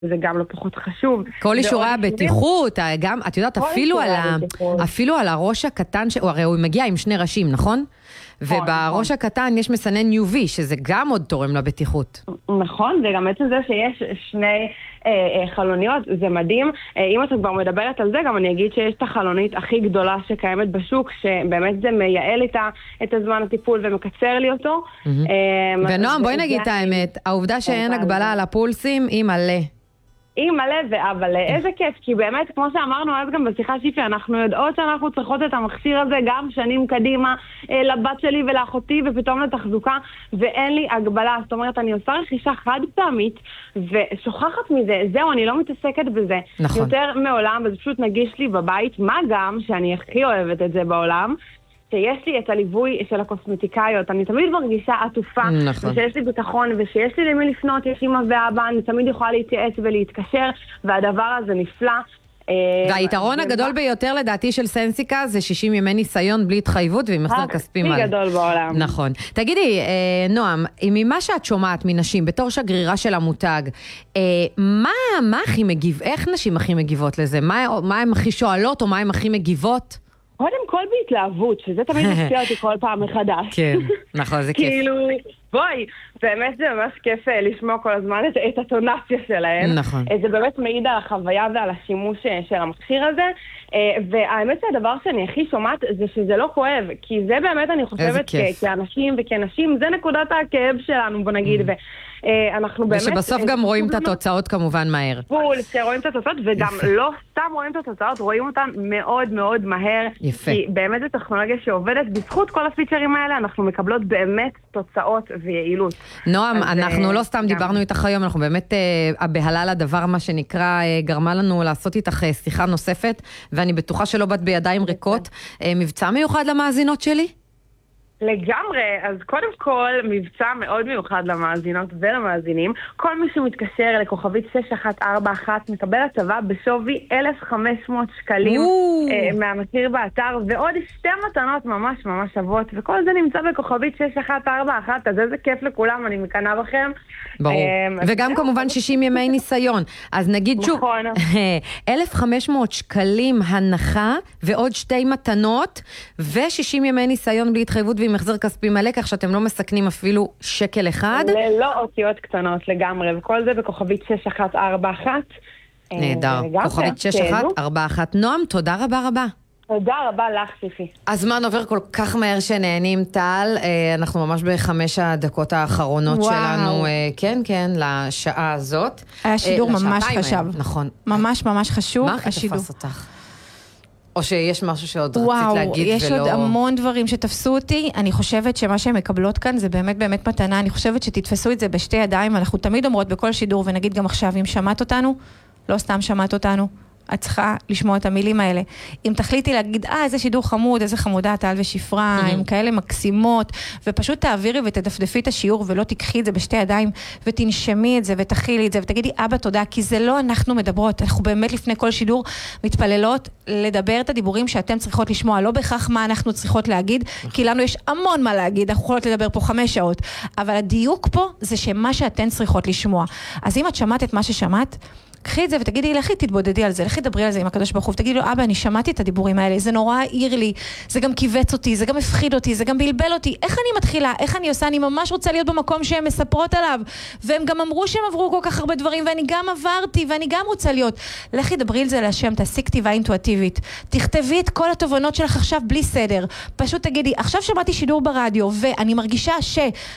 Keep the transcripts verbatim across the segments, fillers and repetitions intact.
זה גם לא פחות חשוב. כל אישורי הבטיחות, גם, את יודעת, אפילו על, ה, אפילו על הראש הקטן, ש... הרי הוא מגיע עם שני ראשים, נכון? ובראש הקטן יש מסנן יו וי, שזה גם עוד תורם לבטיחות. נכון, וגם עצם זה שיש שני אה, אה, חלוניות, זה מדהים. אה, אם אתה כבר מדברת על זה, גם אני אגיד שיש את החלונית הכי גדולה שקיימת בשוק, שבאמת זה מייעל את, ה, את הזמן הטיפול ומקצר לי אותו. Mm-hmm. אה, ונועם, בואי נגיד את האמת, העובדה שאין הגבלה על הפולסים היא מלא. היא מלא, אבל איזה כיף, כי באמת, כמו שאמרנו אז גם בשיחה שיפי, אנחנו יודעות שאנחנו צריכות את המכשיר הזה גם שנים קדימה לבת שלי ולאחותי ופתאום לתחזוקה, ואין לי הגבלה. זאת אומרת, אני עושה רכישה חד פעמית ושוכחת מזה, זהו, אני לא מתעסקת בזה. נכון. יותר מעולם, וזה פשוט נגיש לי בבית, מה גם שאני הכי אוהבת את זה בעולם, שיש לי את הליווי של הקוסמטיקאיות, אני תמיד מרגישה עטופה, נכון. ושיש לי ביטחון, ושיש לי למי לפנות, יש אמא ואבא, אני תמיד יכולה להתייעץ ולהתקשר, והדבר הזה נפלא. והיתרון הגדול ביותר לדעתי של סנסיקה זה שישים ימי ניסיון בלי התחייבות ועם החזר כספי מלא. הכי גדול בעולם. נכון. תגידי, נועם, ממה שאת שומעת מנשים בתור שגרירה של המותג, מה, מה הכי מגיב, איך נשים הכי מגיבות לזה? מה, מה הן הכי שואלות או מה הן הכי מגיבות? קודם כל בהתלהבות, שזה תמיד מפתיע אותי כל פעם מחדש. כן, נכון, זה כיף. כאילו, בואי, באמת זה ממש כיף לשמוע כל הזמן את, את הטונציה שלהם. נכון. זה באמת מעיד על החוויה ועל השימוש של המכשיר הזה, והאמת שהדבר שאני הכי שומעת זה שזה לא כואב, כי זה באמת אני חושבת כ- כאנשים וכנשים, זה נקודת הכאב שלנו, בוא נגיד, ו... אנחנו באמת... ושבסוף גם רואים את התוצאות כמובן מהר. בול, שרואים את התוצאות, וגם לא סתם רואים את התוצאות, רואים אותן מאוד מאוד מהר. יפה. כי באמת זו טכנולוגיה שעובדת, בזכות כל הפיצ'רים האלה, אנחנו מקבלות באמת תוצאות ויעילות. נועם, אנחנו לא סתם דיברנו איתך היום, אנחנו באמת, הבהלה לדבר מה שנקרא, גרמה לנו לעשות איתך שיחה נוספת, ואני בטוחה שלא באת בידיים ריקות. מבצע מיוחד למאזינות שלי? לגמרי, אז קודם כל מבצע מאוד מיוחד למאזינות ולמאזינים. כל מי שמתקשר לכוכבית שש אחת ארבע אחת מקבל הטבה בשווי אלף וחמש מאות שקלים אה, מהמחיר באתר, ועוד שתי מתנות ממש ממש שוות, וכל זה נמצא בכוכבית שש אחת ארבע אחת, אז איזה כיף לכולם, אני מקנה בכם. ברור. אה, וגם כמובן שישים ימי ניסיון. אז נגיד שוב, נכון. אלף וחמש מאות שקלים הנחה ועוד שתי מתנות ו-שישים ימי ניסיון בלי התחייבות ועם מחזר כספי מלא, כך שאתם לא מסכנים אפילו שקל אחד. ללא אותיות קטנות לגמרי, וכל זה בכוכבית שש אחת ארבע אחת. נהדר, כוכבית שש אחת ארבע אחת. נועם, תודה רבה רבה. תודה רבה לך, סיפי. הזמן עובר כל כך מהר שנהנים, טל. אנחנו ממש בחמש הדקות האחרונות וואו. שלנו, כן, כן, לשעה הזאת. היה שידור ממש חשוב. נכון. ממש ממש חשוב. מה הכי תפס אותך? או שיש משהו שעוד וואו, רצית להגיד ולא... יש עוד המון דברים שתפסו אותי. אני חושבת שמה שהן מקבלות כאן זה באמת באמת מתנה. אני חושבת שתתפסו את זה בשתי ידיים. אנחנו תמיד אומרות בכל שידור, ונגיד גם עכשיו, אם שמעת אותנו, לא סתם שמעת אותנו, את צריכה לשמוע את המילים האלה. אם תחליטי להגיד, אה, איזה שידור חמוד, איזה חמודה, טל ושפרה, הם כאלה מקסימות, ופשוט תעבירי ותדפדפי את השיעור, ולא תיקחי את זה בשתי ידיים, ותנשמי את זה, ותכילי את זה, ותגידי, אבא, תודה, כי זה לא אנחנו מדברות, אנחנו באמת לפני כל שידור מתפללות לדבר את הדיבורים שאתם צריכות לשמוע, לא בכך מה אנחנו צריכות להגיד, כי לנו יש המון מה להגיד, אנחנו יכולות לדבר פה חמש שעות, אבל הדיוק פה זה שמה שאתן צריכות לשמוע. אז אם את שמעת את מה ששמעת, קחי את זה ותגידי, לכי תתבודדי על זה, לכי דברי על זה עם הקדוש ברוך הוא, ותגידי לו, אבא, אני שמעתי את הדיבורים האלה, זה נורא העיר לי, זה גם קיבץ אותי, זה גם הפחיד אותי, זה גם בלבל אותי, איך אני מתחילה, איך אני עושה, אני ממש רוצה להיות במקום שהן מספרות עליו, והם גם אמרו שהם עברו כל כך הרבה דברים, ואני גם עברתי, ואני גם רוצה להיות. לכי דברי על זה להשם, תעשי כתיבה אינטואיטיבית, תכתבי את כל התובנות שלך עכשיו בלי סדר, פשוט תגידי, עכשיו שמעתי שידור ברדיו, ואני מרגישה ש...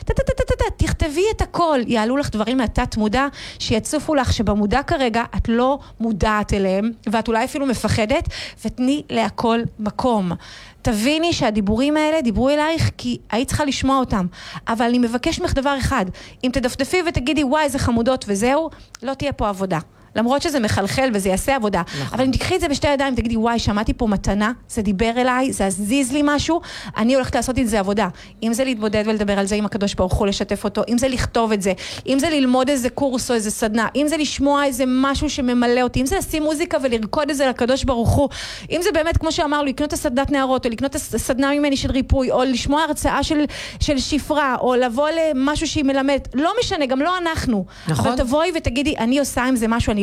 תכתבי את הכל, יעלו לך דברים מהתת מודע, שיצופו לך שבמודע כרגע את לא מודעת אליהם, ואת אולי אפילו מפחדת, ותני להכל מקום. תביני שהדיבורים האלה דיברו אלייך, כי היית צריכה לשמוע אותם. אבל אני מבקש ממך דבר אחד, אם תדפדפי ותגידי, וואי, איזה חמודות וזהו, לא תהיה פה עבודה. למרות שזה מחלחל וזה יעשה עבודה. אבל אם תקחי את זה בשתי ידיים, תגידי, וואי, שמעתי פה מתנה, זה דיבר אליי, זה הזיז לי משהו, אני הולכת לעשות את זה עבודה. אם זה להתבודד ולדבר על זה עם הקדוש ברוך הוא, לשתף אותו, אם זה לכתוב את זה, אם זה ללמוד איזה קורס או איזה סדנה, אם זה לשמוע איזה משהו שממלא אותי, אם זה לשים מוזיקה ולרקוד את זה לקדוש ברוך הוא, אם זה באמת, כמו שאמר לו, לקנות את הסדנת נערות, או לקנות את הסדנה ממני של ריפוי, או לשמוע הרצאה של, של שפרה, או לבוא למשהו שהיא מלמד, לא משנה, גם לא אנחנו. נכון. אבל תבואי ותגידי, אני עושה עם זה משהו, אני